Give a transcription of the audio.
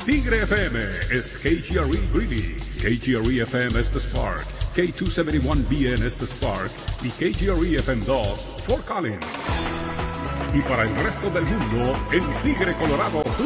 Tigre FM es KGRE Greeley, KGRE FM es The Spark, K271BN es The Spark y KGRE FM 2 Fort Collins. Y para el resto del mundo en tigrecolorado.com.